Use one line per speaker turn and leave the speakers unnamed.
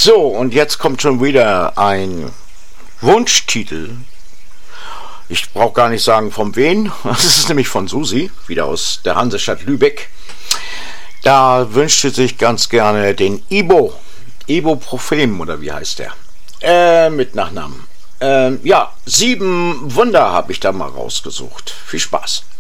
So, und jetzt kommt schon wieder ein Wunschtitel. Ich brauche gar nicht sagen von wen. Das ist nämlich von Susi, wieder aus der Hansestadt Lübeck. Da wünschte sich ganz gerne den Ibuprofen, oder wie heißt der? Mit Nachnamen. 7 Wunder habe ich da mal rausgesucht. Viel Spaß.